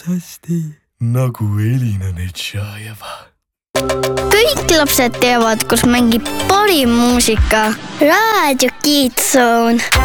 hästi nagu Elina Netšajeva. Kõik lapsed teavad, kus mängib parim muusika. Raadio Kids Zone.